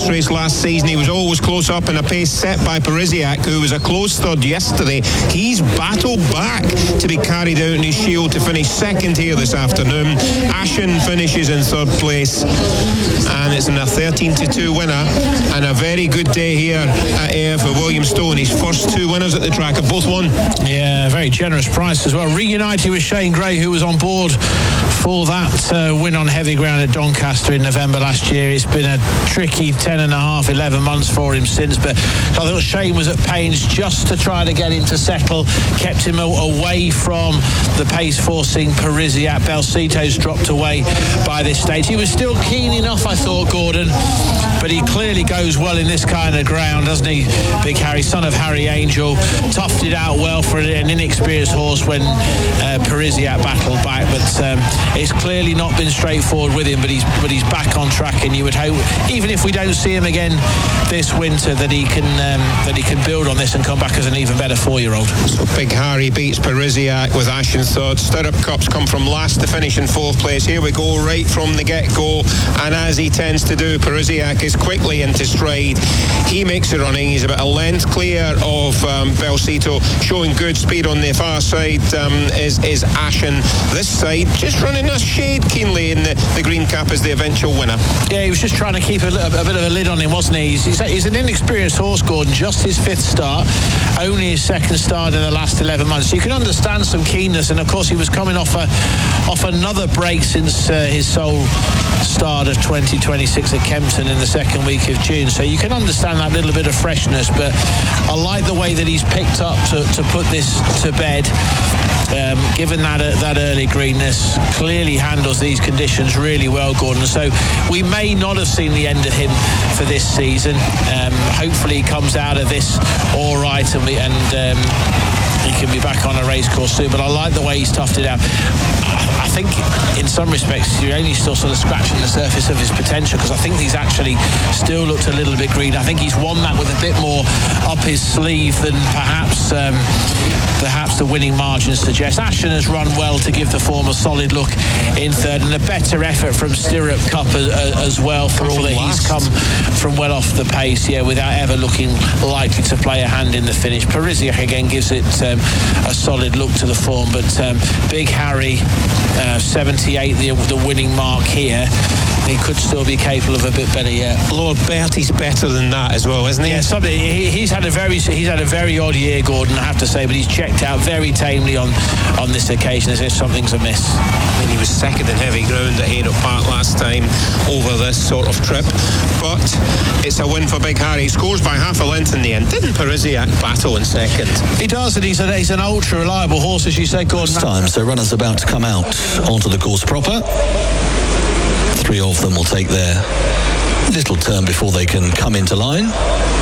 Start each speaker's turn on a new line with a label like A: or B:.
A: this race last season. He was always close up in a pace set by Parisiac, who was a close third yesterday. He's battled back to be carried out in his Shield to finish second here this afternoon. Ashen finishes in third place, and it's in a 13-2 winner, and a very good day here at Ayr for William Stone. His first two winners at the track have both won.
B: Yeah, very generous price as well. Reunited with Shane Gray, who was on board for that win on heavy ground at Doncaster in November last year. It's been a tricky 11 months for him since, but I thought Shane was at pains just to try to get him to settle, kept him away from the pace forcing Parisiac. Belsito's dropped away by this stage. He was still keen enough, I thought, Gordon, but he clearly goes well in this kind of ground, doesn't he? Big Harry, son of Harry Angel, toughed it out well for an inexperienced horse when Parisiac battled back, but it's clearly not been straightforward with him, but he's back on track, and you would hope, even if we don't see him again this winter, that he can build on this and come back as an even better 4-year-old.
A: So Big Harry beats Parisiac with Ashen third. Stirrup Cups come from last to finish in fourth place. Here we go right from the get-go, and as he tends to do, Parisiac is quickly into stride. He makes the running. He's about a length clear of Belsito, showing good speed on the far side. Is Ashen. This side just running a shade keenly in the green cap as the eventual winner.
B: Yeah, he was just trying to keep a bit of a lid on him, wasn't he? He's an inexperienced horse, Gordon, just his fifth start, only his second start in the last 11 months. So you can understand some keenness, and of course he was coming off another break since his sole start of 2026 at Kempton in the second week of June. So you can understand that little bit of freshness, but I like the way that he's picked up to put this to bed. Given that early greenness, clearly handles these conditions really well, Gordon. So we may not have seen the end of him for this season. Hopefully he comes out of this all right, and he can be back on a race course soon. But I like the way he's toughed it out. I think in some respects you're only still sort of scratching the surface of his potential, because I think he's actually still looked a little bit green. I think he's won that with a bit more up his sleeve than perhaps the winning margins suggest. Ashen has run well to give the form a solid look in third, and a better effort from Stirrup Cup as well, for all that he's come from well off the pace, without ever looking likely to play a hand in the finish. Parisiac again gives it a solid look to the form, but Big Harry, 78, the winning mark here. He could still be capable of a bit better yet.
A: Lord Bertie's better than that as well, isn't he?
B: Yeah, he's had a very odd year, Gordon, I have to say, but he's checked out very tamely on this occasion, as if something's amiss.
A: I mean, he was second in heavy ground at Haydock Park last time over this sort of trip, but it's a win for Big Harry. He scores by half a length in the end. Didn't Parisiac battle in second?
B: He does, and he's an ultra reliable horse, as you say, Gordon.
C: It's time, so runners about to come out onto the course proper. 3 of them will take their little turn before they can come into line.